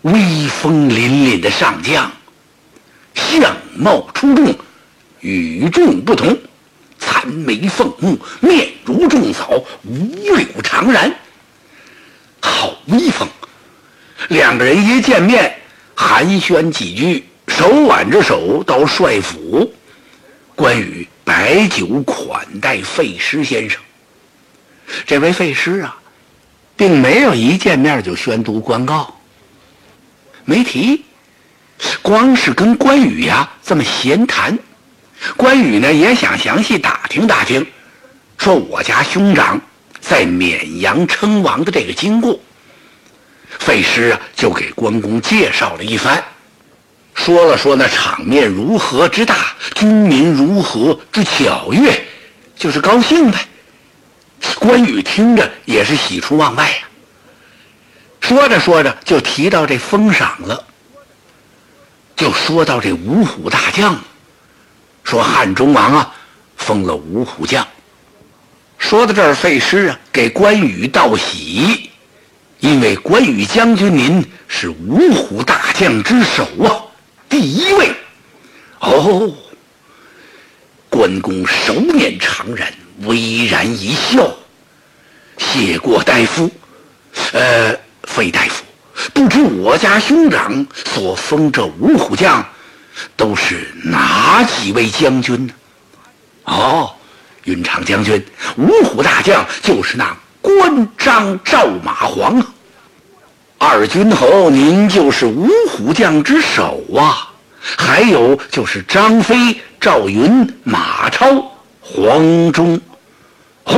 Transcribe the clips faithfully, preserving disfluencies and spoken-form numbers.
威风凛凛的上将，相貌出众，与众不同，残眉凤目，面如重枣，五柳长髯，好威风。两个人一见面，寒暄几句，手挽着手到帅府。关羽摆酒款待费师先生。这位费师啊，并没有一见面就宣读官告，没提，光是跟关羽呀这么闲谈。关羽呢也想详细打听打听，说我家兄长在沔阳称王的这个经过。费师啊就给关公介绍了一番，说了说那场面如何之大，军民如何之巧悦，就是高兴呗。关羽听着也是喜出望外呀、啊。说着说着就提到这封赏了，就说到这五虎大将，说汉中王啊封了五虎将。说到这儿，费师啊给关羽道喜，因为关羽将军您是五虎大将之首啊，第一位。哦，关公手捻长髯，微然一笑，谢过大夫。呃，费大夫，不知我家兄长所封这五虎将都是哪几位将军呢？哦，云长将军，五虎大将就是那关张赵马黄啊。二军侯您就是五虎将之首啊。还有就是张飞、赵云、马超、黄忠。哦，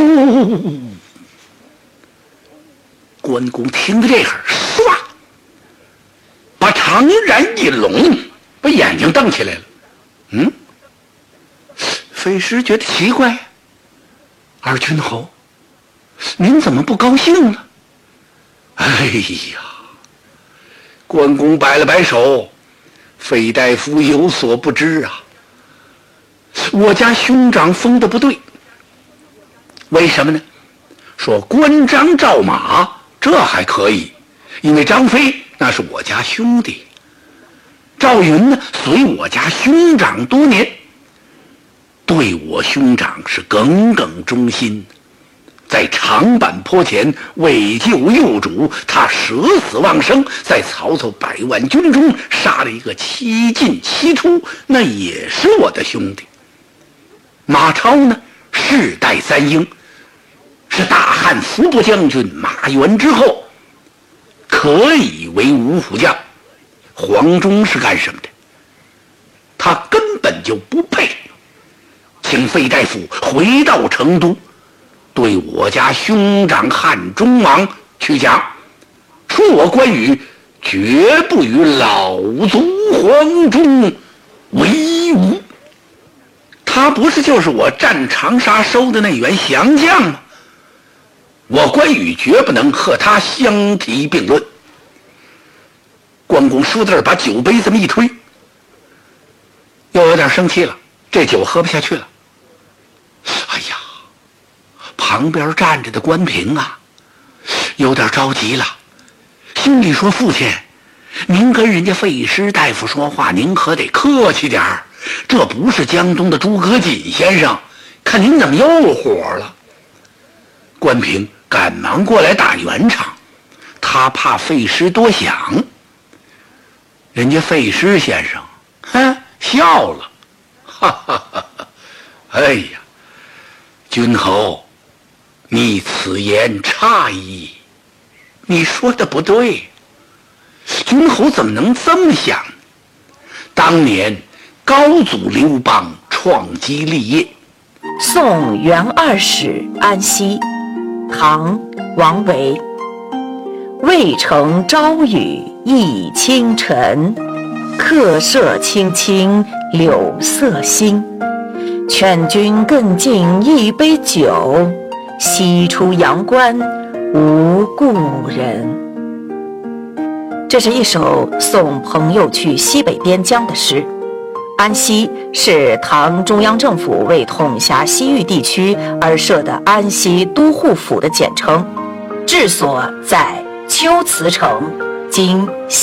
关公听到这会儿，唰，把长髯一拢，把眼睛瞪起来了。嗯，费师觉得奇怪，二军侯，您怎么不高兴呢？哎呀，关公摆了摆手，费大夫有所不知啊，我家兄长封的不对。为什么呢？说关张赵马这还可以，因为张飞那是我家兄弟，赵云呢随我家兄长多年，对我兄长是耿耿忠心，在长坂坡前为救幼主，他舍死忘生，在曹操百万军中杀了一个七进七出，那也是我的兄弟。马超呢世代三英，是大汉伏波将军马援之后，可以为五虎将。黄忠是干什么的？他根本就不配。请费大夫回到成都，对我家兄长汉中王去讲，说我关羽绝不与老卒黄忠为伍。他不是就是我战长沙收的那员降将吗？我关羽绝不能和他相提并论。关公说到这儿，把酒杯这么一推，又有点生气了，这酒喝不下去了。哎呀，旁边站着的关平啊有点着急了，心里说，父亲，您跟人家费师大夫说话您可得客气点儿，这不是江东的诸葛瑾先生，看您怎么又火了。关平赶忙过来打圆场，他怕费师多想。人家费师先生哼笑了，哈哈哈哈，哎呀，君侯，你此言差矣，你说的不对。君侯怎么能这么想？当年高祖刘邦创基立业， 宋元二使安西，唐王维。渭城朝雨浥轻尘，客舍青青柳色新。劝君更尽一杯酒，西出阳关无故人。这是一首送朋友去西北边疆的诗。安西是唐中央政府为统辖西域地区而设的安西都护府的简称，治所在龟兹城，今